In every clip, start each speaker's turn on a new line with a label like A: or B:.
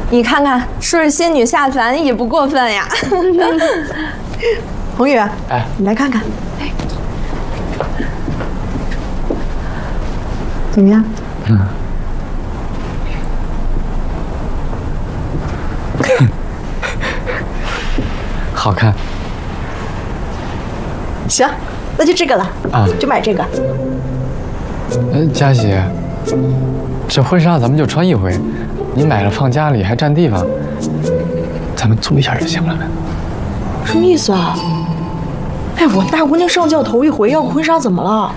A: 你看看，说是仙女下凡也不过分呀。宏宇，哎，你来看看，怎么样？
B: 好看。
A: 行，那就这个了啊，就买这个。
B: 佳琪，这婚纱咱们就穿一回，你买了放家里还占地方，咱们租一下就行了呗。
C: 什么意思啊？哎，我大姑娘上轿头一回要个婚纱怎么了？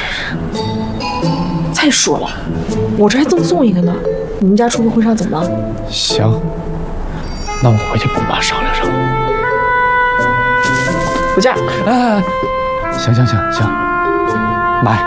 C: 再说了，我这还赠送一个呢，你们家出个婚纱怎么了？
B: 行，那我回去跟我妈商量商量。
C: 不嫁。
B: 哎，行，买。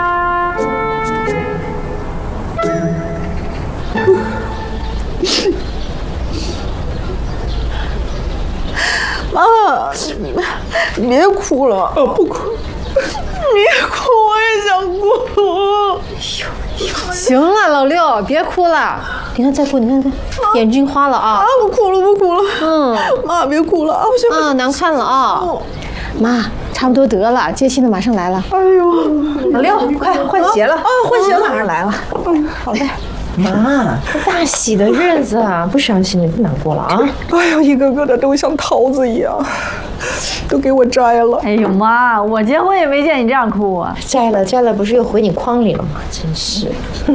C: 妈，你别哭了，不哭，别哭，我也想哭。
D: 行了，老六，别哭了。你看再哭，你看，眼睛花了啊！
C: 不哭了。妈别哭了啊！我想
D: 难看了啊！妈，差不多得了，接亲的马上来了。
C: 哎呦，
A: 老六，快换鞋了！
C: 换鞋了，
A: 马上来了。
C: 好嘞。
D: 妈，大喜的日子啊，不伤心，你不难过了啊？
C: 哎呦，一个个的都像桃子一样，都给我摘了。
E: 哎呦妈，我结婚也没见你这样哭啊！
D: 摘了，不是又回你筐里了吗？真是。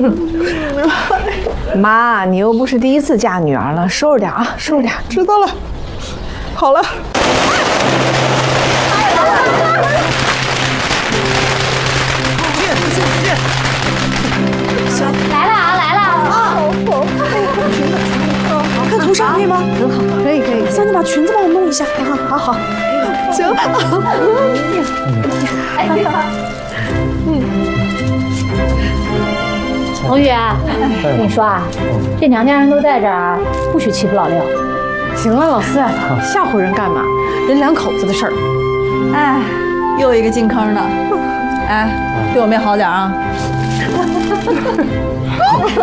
A: 妈，你又不是第一次嫁女儿了，收拾点啊，收拾点。
C: 知道了，好了。看头上可以吗？
A: 很好，可以。
C: 三，你把裙子帮我弄一下。好。行。
E: 宏宇，跟你说啊，这娘家人都在这儿啊，不许欺负老六。
A: 行了，老四，吓唬人干嘛？人两口子的事儿。
E: 哎，又一个进坑的。哎，对我妹好点啊。